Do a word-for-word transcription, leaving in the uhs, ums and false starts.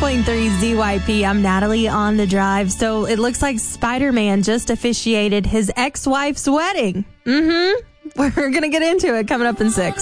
point three Z Y P. I'm Natalie on the drive. So it looks like Spider-Man just officiated his ex-wife's wedding. Mm-hmm. We're going to get into it coming up in six.